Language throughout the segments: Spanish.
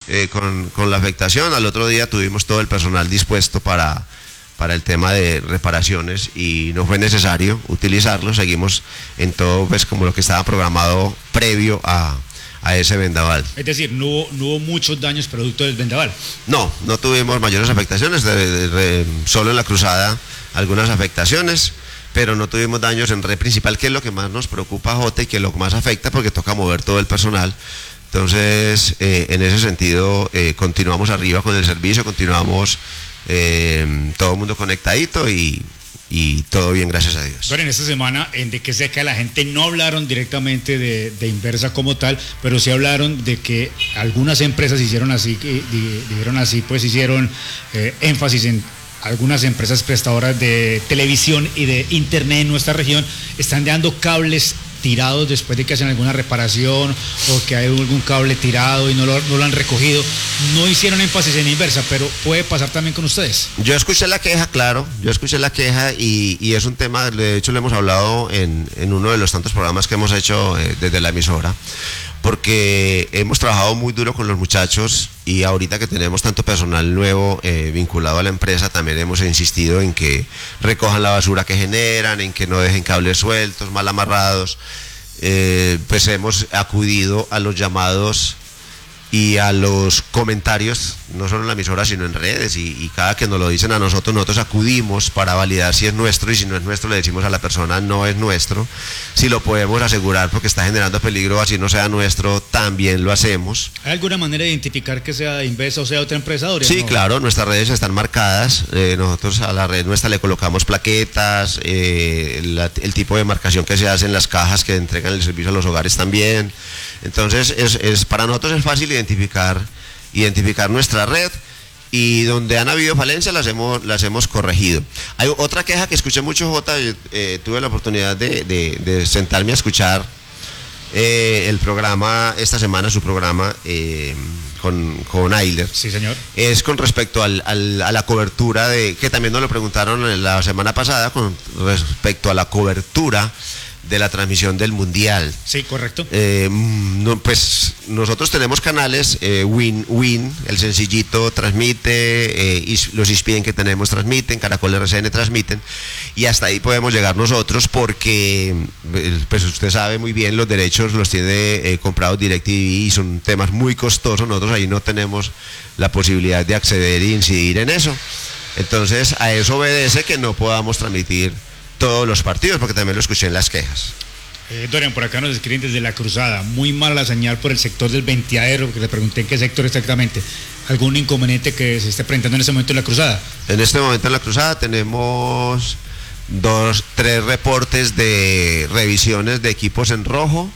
con la afectación. Al otro día tuvimos todo el personal dispuesto para el tema de reparaciones y no fue necesario utilizarlo. Seguimos en todo pues como lo que estaba programado previo a ese vendaval. Es decir, no hubo muchos daños producto del vendaval. No tuvimos mayores afectaciones, solo en la cruzada algunas afectaciones, pero no tuvimos daños en red principal, que es lo que más nos preocupa, Jota, y que es lo que más afecta porque toca mover todo el personal. Entonces, en ese sentido, continuamos arriba con el servicio, continuamos todo el mundo conectadito y todo bien, gracias a Dios. Bueno, en esta semana, de que sé que la gente no hablaron directamente de Inversa como tal, pero sí hablaron de que algunas empresas hicieron así, hicieron énfasis en algunas empresas prestadoras de televisión y de internet en nuestra región están dando cables tirados después de que hacen alguna reparación o que hay algún cable tirado y no lo han recogido. No hicieron énfasis en Inversa, pero puede pasar también con ustedes. Yo escuché la queja, claro, y es un tema, de hecho lo hemos hablado en uno de los tantos programas que hemos hecho desde la emisora, porque hemos trabajado muy duro con los muchachos y ahorita que tenemos tanto personal nuevo vinculado a la empresa, también hemos insistido en que recojan la basura que generan, en que no dejen cables sueltos, mal amarrados. Pues hemos acudido a los llamados y a los comentarios, no solo en la emisora sino en redes, y cada que nos lo dicen a nosotros acudimos para validar si es nuestro, y si no es nuestro le decimos a la persona no es nuestro. Si lo podemos asegurar porque está generando peligro, así no sea nuestro, también lo hacemos. ¿Hay alguna manera de identificar que sea Inversa o sea otra empresa? Sí, ¿no? Claro, nuestras redes están marcadas, nosotros a la red nuestra le colocamos plaquetas, el tipo de marcación que se hace en las cajas que entregan el servicio a los hogares también. Entonces para nosotros es fácil identificar nuestra red, y donde han habido falencias las hemos corregido. Hay otra queja que escuché mucho, Jota, tuve la oportunidad de sentarme a escuchar el programa esta semana, su programa con Ayler. Sí, señor. Es con respecto a la cobertura que también nos lo preguntaron la semana pasada, con respecto a la cobertura de la transmisión del Mundial. Sí, correcto. Pues nosotros tenemos canales, Win, el sencillito transmite, los ESPN que tenemos transmiten, Caracol RCN transmiten, y hasta ahí podemos llegar nosotros porque, pues usted sabe muy bien, los derechos los tiene comprados DirecTV y son temas muy costosos. Nosotros ahí no tenemos la posibilidad de acceder e incidir en eso. Entonces a eso obedece que no podamos transmitir todos los partidos, porque también lo escuché en las quejas. Dorian, por acá nos escriben desde La Cruzada, muy mala la señal por el sector del Venteadero, porque le pregunté en qué sector exactamente. ¿Algún inconveniente que se esté presentando en este momento en La Cruzada? En este momento en La Cruzada tenemos 3 reportes de revisiones de equipos en rojo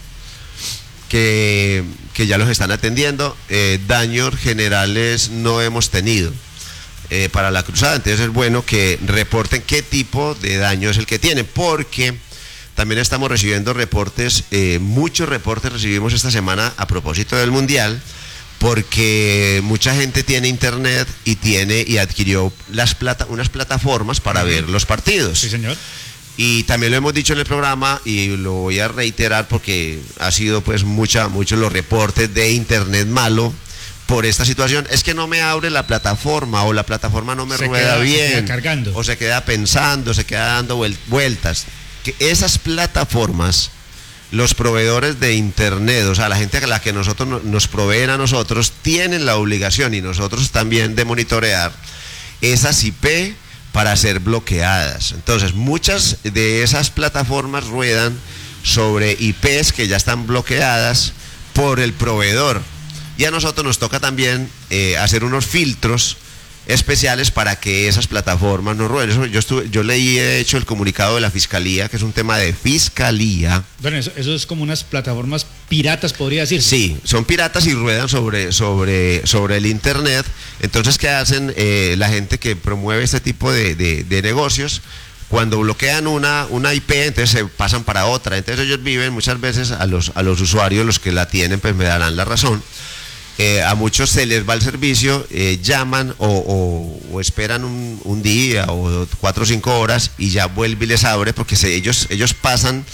que ya los están atendiendo. Daños generales no hemos tenido para La Cruzada, entonces es bueno que reporten qué tipo de daño es el que tienen, porque también estamos recibiendo reportes, muchos reportes recibimos esta semana a propósito del Mundial, porque mucha gente tiene internet y adquirió unas plataformas para ver los partidos. Sí, señor. Y también lo hemos dicho en el programa y lo voy a reiterar porque ha sido pues muchos los reportes de internet malo por esta situación. Es que no me abre la plataforma, o la plataforma no me rueda bien, se queda cargando, o se queda pensando, se queda dando vueltas. Que esas plataformas, los proveedores de internet, o sea, la gente a la que nosotros nos proveen a nosotros, tienen la obligación, y nosotros también, de monitorear esas IP para ser bloqueadas. Entonces, muchas de esas plataformas ruedan sobre IPs que ya están bloqueadas por el proveedor. Y a nosotros nos toca también hacer unos filtros especiales para que esas plataformas no rueden. Yo leí, de hecho, el comunicado de la Fiscalía, que es un tema de Fiscalía. Bueno, eso es como unas plataformas piratas, podría decir. Sí, son piratas y ruedan sobre el internet. Entonces, ¿qué hacen la gente que promueve este tipo de negocios? Cuando bloquean una IP, entonces se pasan para otra. Entonces ellos viven muchas veces, a los usuarios, los que la tienen, pues me darán la razón. A muchos se les va el servicio, llaman o esperan un día o 4 o 5 horas y ya vuelve y les abre, porque ellos pasan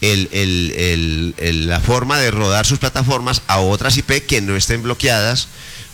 la forma de rodar sus plataformas a otras IP que no estén bloqueadas,